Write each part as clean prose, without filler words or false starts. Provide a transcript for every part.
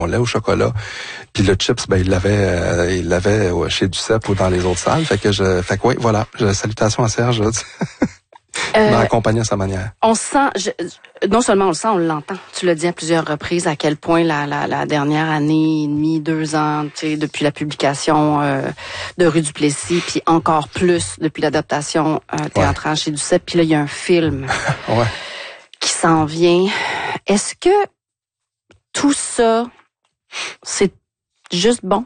lait au chocolat. Puis le chips, il l'avait chez Duceppe ou dans les autres salles. Fait que oui, voilà. Salutations à Serge. Il m'a accompagné à sa manière. On sent, non seulement on le sent, on l'entend. Tu l'as dit à plusieurs reprises à quel point la dernière année et demie, 2 ans, depuis la publication de Rue du Plessis, puis encore plus depuis l'adaptation théâtrale chez Duceppe. Puis là, il y a un film qui s'en vient. Est-ce que tout ça, c'est juste bon?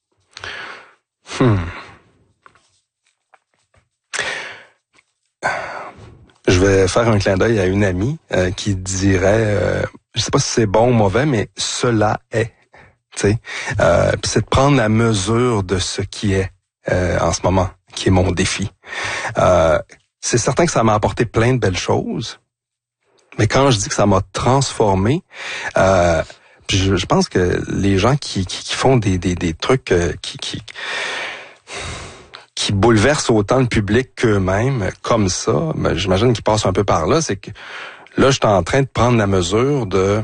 Je vais faire un clin d'œil à une amie qui dirait, je sais pas si c'est bon ou mauvais, mais cela est. Puis c'est de prendre la mesure de ce qui est en ce moment, qui est mon défi. C'est certain que ça m'a apporté plein de belles choses, mais quand je dis que ça m'a transformé, je pense que les gens qui font des trucs qui bouleversent autant le public qu'eux-mêmes, comme ça, j'imagine qu'ils passent un peu par là, c'est que là, je suis en train de prendre la mesure de,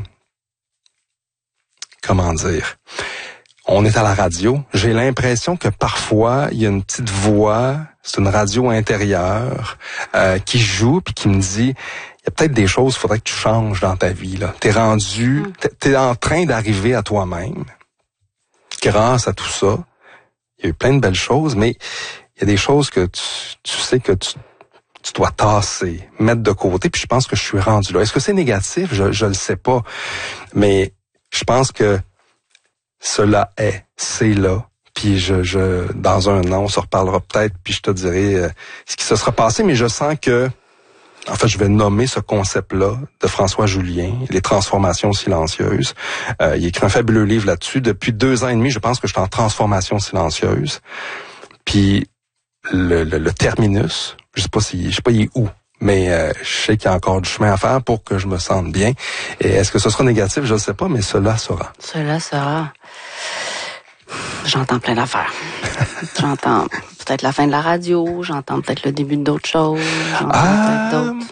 comment dire, on est à la radio, j'ai l'impression que parfois, il y a une petite voix, c'est une radio intérieure, qui joue puis qui me dit, il y a peut-être des choses qu'il faudrait que tu changes dans ta vie, là. T'es en train d'arriver à toi-même. Grâce à tout ça, il y a eu plein de belles choses, mais il y a des choses que tu sais que tu dois tasser, mettre de côté, puis je pense que je suis rendu là. Est-ce que c'est négatif? Je le sais pas. Mais je pense que cela c'est là. Puis dans un an, on se reparlera peut-être, puis je te dirai ce qui se sera passé, mais je sens que, en fait, je vais nommer ce concept-là de François Julien, Les transformations silencieuses. Il écrit un fabuleux livre là-dessus. Depuis 2 ans et demi, je pense que je suis en transformation silencieuse. Puis le terminus, je sais pas il est où, mais je sais qu'il y a encore du chemin à faire pour que je me sente bien. Et est-ce que ce sera négatif? Je ne sais pas, mais cela sera. Cela sera. J'entends plein d'affaires. J'entends peut-être la fin de la radio, j'entends peut-être le début d'autres choses, j'entends peut-être d'autres.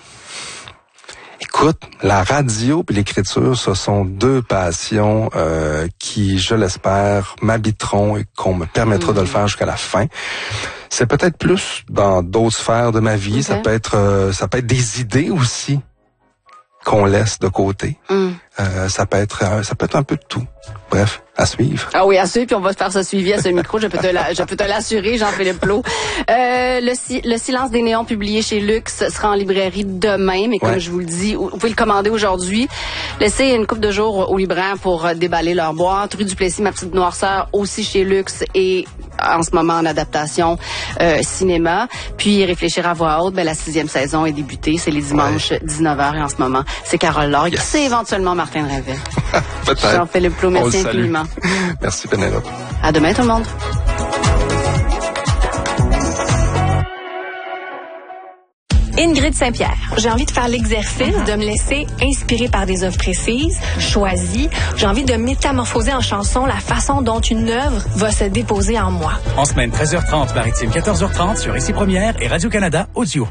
Écoute, la radio et l'écriture, ce sont 2 passions qui, je l'espère, m'habiteront et qu'on me permettra de le faire jusqu'à la fin. C'est peut-être plus dans d'autres sphères de ma vie. Ça peut être des idées aussi qu'on laisse de côté. Ça peut être un peu de tout. Bref, à suivre. Ah oui, à suivre, puis on va faire ce suivi à ce micro, je peux te l'assurer, Jean-Philippe Plot. Le silence des néons publié chez Luxe sera en librairie demain, mais comme je vous le dis, vous pouvez le commander aujourd'hui. Laissez une couple de jours aux libraires pour déballer leur boîte. Rue du Plessis, Ma petite noirceur, aussi chez Luxe et en ce moment en adaptation cinéma. Puis réfléchir à voix haute, la 6e saison est débutée, c'est les dimanches 19h et en ce moment, c'est Carole Laure. C'est éventuellement Martin Ravel. Peut-être. Jean-Philippe Plot, merci infiniment. Merci Pénélope. À demain tout le monde. Ingrid Saint-Pierre. J'ai envie de faire l'exercice, de me laisser inspirer par des œuvres précises, choisies. J'ai envie de métamorphoser en chanson la façon dont une œuvre va se déposer en moi. En semaine, 13h30, Maritime, 14h30 sur Ici Première et Radio-Canada Audio.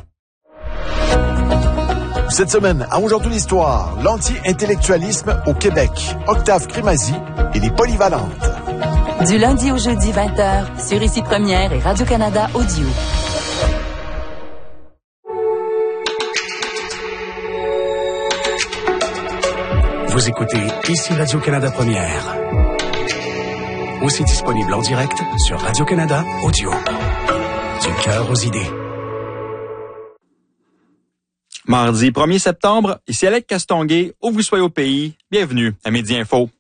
Cette semaine, à Aujourd'hui l'Histoire, l'anti-intellectualisme au Québec, Octave Crémazie et les Polyvalentes. Du lundi au jeudi 20h sur Ici Première et Radio-Canada Audio. Vous écoutez Ici Radio-Canada Première. Aussi disponible en direct sur Radio-Canada Audio. Du cœur aux idées. Mardi 1er septembre, ici Alec Castonguay, où vous soyez au pays, bienvenue à Midi Info.